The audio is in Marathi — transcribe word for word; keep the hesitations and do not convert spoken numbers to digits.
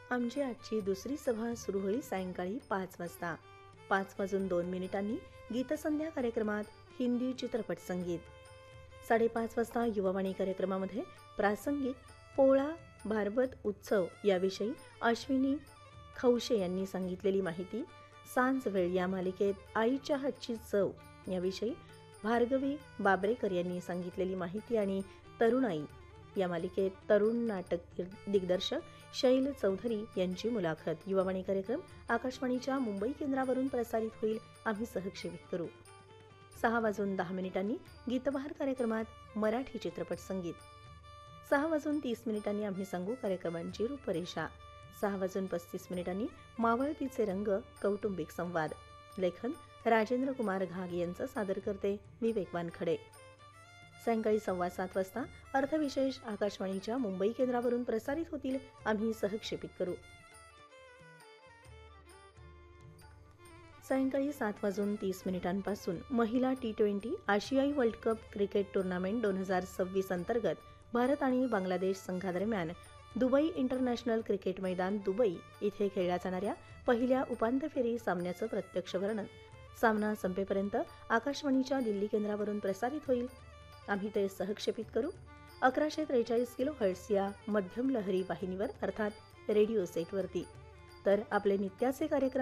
आमची आजची दुसरी सभा सुरू होईल सायंकाळी पाच वाजता. पाच वाजून दोन मिनिटांनी गीतसंध्या कार्यक्रमात हिंदी चित्रपट संगीत. साडेपाच वाजता युवावाणी कार्यक्रमामध्ये प्रासंगिक पोळा भारबत उत्सव याविषयी अश्विनी खवशे यांनी सांगितलेली माहिती. सांज वेळ या मालिकेत आईच्या हातची चव याविषयी भार्गवी बाबरेकर यांनी सांगितलेली माहिती आणि तरुणाई या मालिकेत तरुण नाटक दिग्दर्शक शैल चौधरी यांची मुलाखत. युवावाणी कार्यक्रम आकाशवाणीच्या मुंबई केंद्रावरून प्रसारित होईल. आम्ही सहक्षेपित करू. सहा वाजून दहा मिनिटांनी गीतबहार कार्यक्रमात मराठी चित्रपट संगीत. सहा वाजून तीस मिनिटांनी आम्ही सांगू कार्यक्रमांची रूपरेषा. सहा वाजून पस्तीस मिनिटांनी मावळतीचे रंग कौटुंबिक संवाद. लेखन राजेंद्र कुमार घाग यांचं सादर करते विवेक वानखडे. सायंकाळी सव्वा सात वाजता अर्थविशेष आकाशवाणीच्या मुंबई केंद्रावरून प्रसारित होतील. आम्ही सहक्षेपित करू. सायंकाळी सात वाजून तीस मिनिटांपासून महिला टी ट्वेंटी आशियाई वर्ल्ड कप क्रिकेट टुर्नामेंट दोन हजार सव्वीस अंतर्गत भारत आणि बांगलादेश संघादरम्यान दुबई इंटरनॅशनल क्रिकेट मैदान दुबई इथे खेळल्या जाणाऱ्या पहिल्या उपांत्य फेरी सामन्याचं प्रत्यक्ष वर्णन सामना संपेपर्यंत आकाशवाणीच्या दिल्ली केंद्रावरून प्रसारित होईल. आम्ही ते सहक्षेपित करू. अकराशे त्रेचाळीस किलो हर्ट्स या मध्यम लहरी वाहिनीवर अर्थात रेडिओ सेटवरती. तर आपले नित्याचे कार्यक्रम